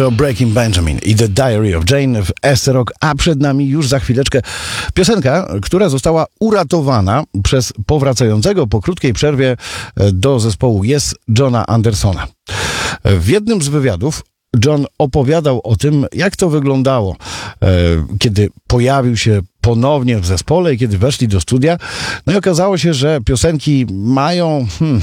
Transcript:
To Breaking Benjamin i The Diary of Jane w S-Rock, a przed nami już za chwileczkę piosenka, która została uratowana przez powracającego po krótkiej przerwie do zespołu Yes Johna Andersona. W jednym z wywiadów John opowiadał o tym, jak to wyglądało, kiedy pojawił się ponownie w zespole i kiedy weszli do studia. No i okazało się, że piosenki mają